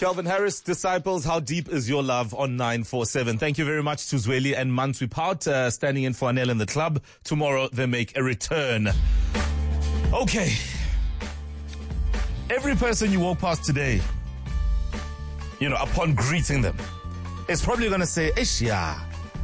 Calvin Harris, Disciples, How Deep Is Your Love on 947. Thank you very much to Zweli and Manswi Pout, standing in for Anel in the club. Tomorrow they make a return. Okay. Every person you walk past today, upon greeting them, is probably going to say, Asia,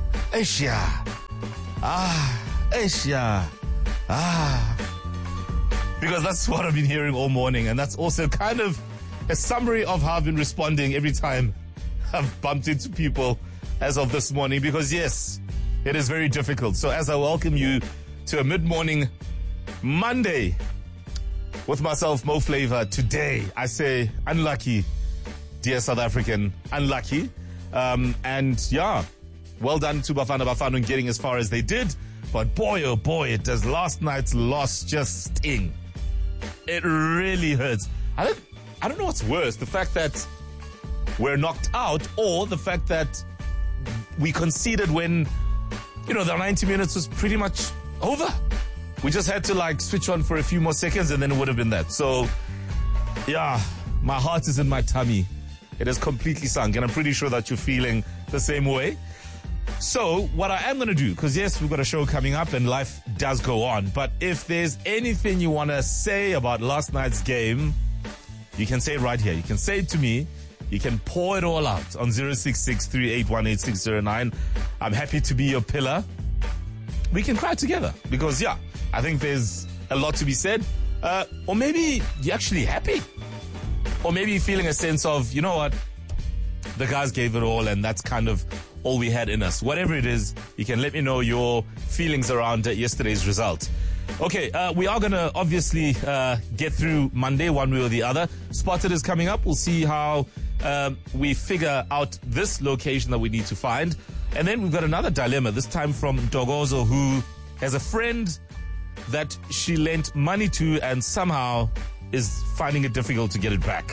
because that's what I've been hearing all morning. And that's also kind of a summary of how I've been responding every time I've bumped into people as of this morning. Because yes, it is very difficult. So as I welcome you to a mid-morning Monday with myself, Mo Flavor, today I say unlucky, dear South African, unlucky. And yeah, well done to Bafana Bafana in getting as far as they did. But boy, oh boy, does last night's loss just sting. It really hurts. I don't know what's worse, the fact that we're knocked out or the fact that we conceded when, the 90 minutes was pretty much over. We just had to switch on for a few more seconds and then it would have been that. So, yeah, my heart is in my tummy. It has completely sunk and I'm pretty sure that you're feeling the same way. So what I am going to do, because yes, we've got a show coming up and life does go on. But if there's anything you want to say about last night's game, you can say it right here. You can say it to me. You can pour it all out on 066-3818-609. I'm happy to be your pillar. We can cry together because, yeah, I think there's a lot to be said. Or maybe you're actually happy. Or maybe you're feeling a sense of, you know what, the guys gave it all and that's kind of all we had in us. Whatever it is, you can let me know your feelings around yesterday's result. Okay, we are going to obviously get through Monday one way or the other. Spotted is coming up. We'll see how we figure out this location that we need to find. And then we've got another dilemma, this time from Dogozo, who has a friend that she lent money to and somehow is finding it difficult to get it back.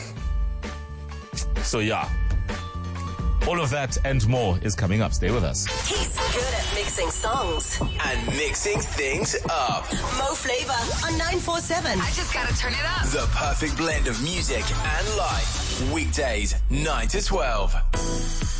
So yeah, all of that and more is coming up. Stay with us. He's good at mixing songs and mixing things up. Mo Flavor on 947. I just gotta turn it up. The perfect blend of music and life. Weekdays 9 to 12.